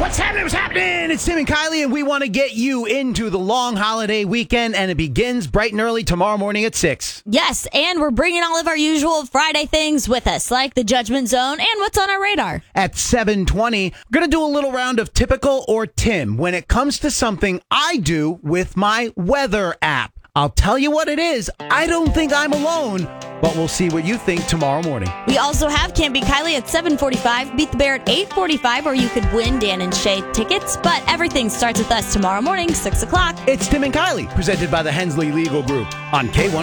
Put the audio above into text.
What's happening? What's happening? It's Tim and Kylie, and we want to get you into the long holiday weekend, and it begins bright and early tomorrow morning at 6. Yes, and we're bringing all of our usual Friday things with us, like the Judgment Zone and what's on our radar. At 7:20, we're going to do a little round of Typical or Tim when it comes to something I do with my weather app. I'll tell you what it is. I don't think I'm alone, but we'll see what you think tomorrow morning. We also have Can't Beat Kylie at 7:45, Beat the Bear at 8:45, or you could win Dan and Shay tickets. But everything starts with us tomorrow morning, 6 o'clock. It's Tim and Kylie, presented by the Hensley Legal Group on K1.